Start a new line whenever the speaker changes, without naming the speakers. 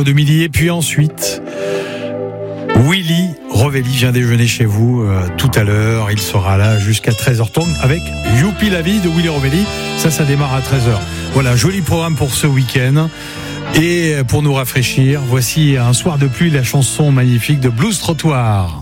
l'info de midi. Et puis ensuite, Willy Rovelli vient déjeuner chez vous tout à l'heure. Il sera là jusqu'à 13h30 avec Youpi la vie de Willy Rovelli. Ça démarre à 13h. Voilà, joli programme pour ce week-end. Et pour nous rafraîchir, voici Un soir de pluie, la chanson magnifique de Blues Trottoir.